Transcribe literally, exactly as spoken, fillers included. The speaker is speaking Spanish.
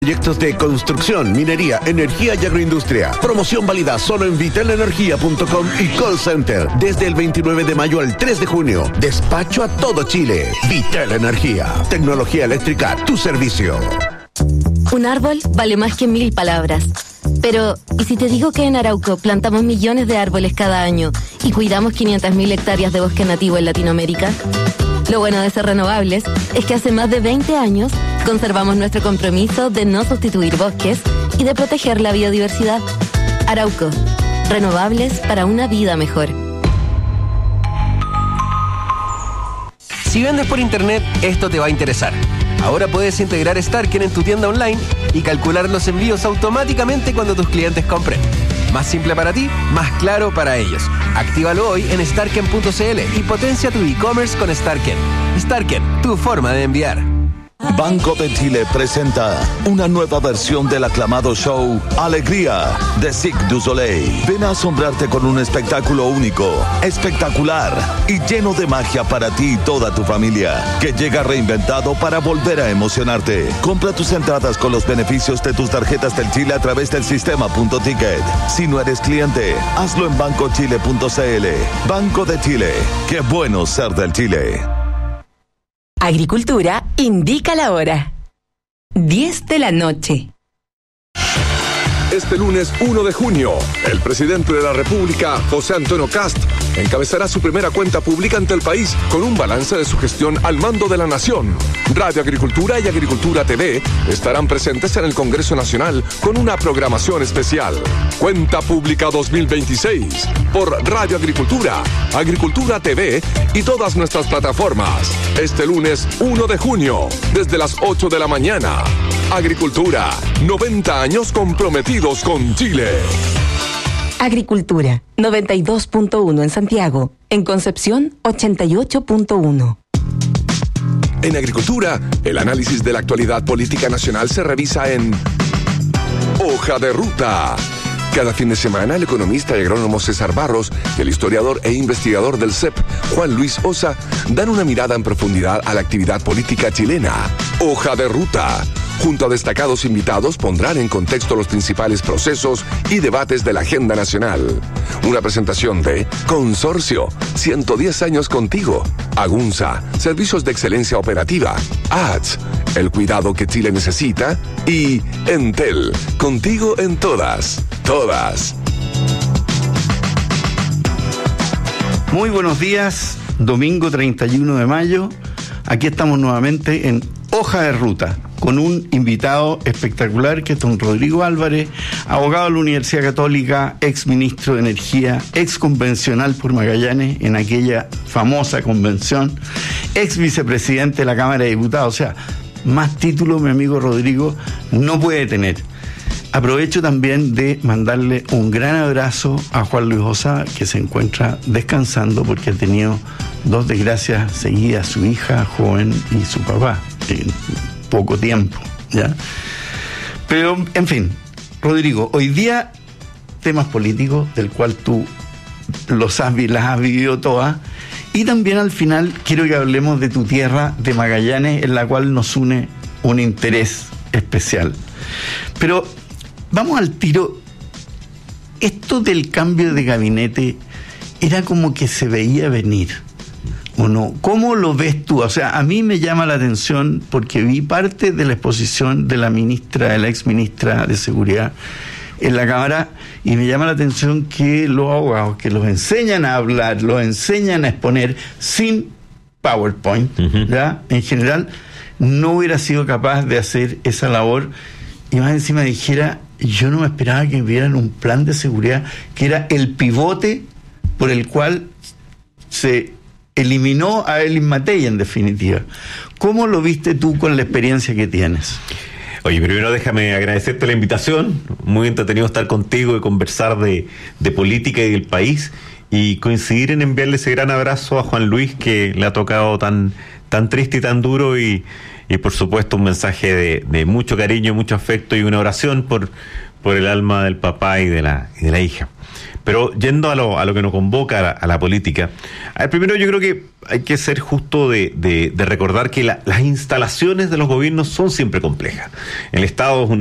Proyectos de construcción, minería, energía y agroindustria. Promoción válida solo en vitel energía punto com y Call Center. Desde el veintinueve de mayo al tres de junio. Despacho a todo Chile. Vitel Energía. Tecnología eléctrica a tu servicio. Un árbol vale más que mil palabras. Pero, ¿y si te digo que en Arauco plantamos millones de árboles cada año y cuidamos quinientas mil hectáreas de bosque nativo en Latinoamérica? Lo bueno de ser renovables es que hace más de veinte años conservamos nuestro compromiso de no sustituir bosques y de proteger la biodiversidad. Arauco, renovables para una vida mejor. Si vendes por internet, esto te va a interesar. Ahora puedes integrar Starken en tu tienda online y calcular los envíos automáticamente cuando tus clientes compren. Más simple para ti, más claro para ellos. Actívalo hoy en starken punto c l y potencia tu e-commerce con Starken. Starken, tu forma de enviar. Banco de Chile presenta una nueva versión del aclamado show Alegría de Cirque du Soleil. Ven a asombrarte con un espectáculo único, espectacular y lleno de magia para ti y toda tu familia, que llega reinventado para volver a emocionarte. Compra tus entradas con los beneficios de tus tarjetas del Chile a través del sistema Punto Ticket. Si no eres cliente, hazlo en banco chile punto c l. Banco de Chile. Qué bueno ser del Chile. Agricultura indica la hora. diez de la noche. Este lunes uno de junio, el presidente de la República, José Antonio Kast, encabezará su primera cuenta pública ante el país con un balance de su gestión al mando de la nación. Radio Agricultura y Agricultura T V estarán presentes en el Congreso Nacional con una programación especial. Cuenta Pública dos mil veintiséis por Radio Agricultura, Agricultura T V y todas nuestras plataformas. Este lunes uno de junio, desde las ocho de la mañana. Agricultura, noventa años comprometidos con Chile. Agricultura, noventa y dos punto uno en Santiago. En Concepción, ochenta y ocho punto uno. En Agricultura, el análisis de la actualidad política nacional se revisa en Hoja de Ruta. Cada fin de semana, el economista y agrónomo César Barros y el historiador e investigador del C E P, Juan Luis Osa, dan una mirada en profundidad a la actividad política chilena. Hoja de Ruta. Junto a destacados invitados, pondrán en contexto los principales procesos y debates de la agenda nacional. Una presentación de Consorcio, ciento diez años contigo. Agunza, servicios de excelencia operativa. A D S, el cuidado que Chile necesita. Y Entel, contigo en todas, todas. Muy buenos días, domingo treinta y uno de mayo. Aquí estamos nuevamente en Hoja de Ruta, con un invitado espectacular que es don Rodrigo Álvarez, abogado de la Universidad Católica, ex ministro de Energía, ex convencional por Magallanes en aquella famosa convención, ex vicepresidente de la Cámara de Diputados. O sea, más títulos mi amigo Rodrigo no puede tener. Aprovecho también de mandarle un gran abrazo a Juan Luis Osa, que se encuentra descansando porque ha tenido dos desgracias seguidas, su hija joven y su papá, en poco tiempo, ¿ya? Pero, en fin, Rodrigo, hoy día temas políticos del cual tú los has, las has vivido todas, y también al final quiero que hablemos de tu tierra de Magallanes, en la cual nos une un interés especial. Pero vamos al tiro. Esto del cambio de gabinete era como que se veía venir, ¿o no? ¿Cómo lo ves tú? O sea, a mí me llama la atención porque vi parte de la exposición de la ministra, de la ex ministra de Seguridad en la Cámara, y me llama la atención que los abogados que los enseñan a hablar, los enseñan a exponer sin PowerPoint, uh-huh. ¿ya? En general, no hubiera sido capaz de hacer esa labor, y más encima dijera, yo no me esperaba que vieran un plan de seguridad que era el pivote por el cual se eliminó a Elin Matei, en definitiva. ¿Cómo lo viste tú con la experiencia que tienes? Oye, primero déjame agradecerte la invitación. Muy entretenido estar contigo y conversar de, de política y del país, y coincidir en enviarle ese gran abrazo a Juan Luis, que le ha tocado tan, tan triste y tan duro, y, y por supuesto un mensaje de, de mucho cariño, mucho afecto y una oración por, por el alma del papá y de la, y de la hija. Pero yendo a lo, a lo que nos convoca a la, a la política, a ver, primero yo creo que hay que ser justo de, de, de recordar que la, las instalaciones de los gobiernos son siempre complejas. El Estado es un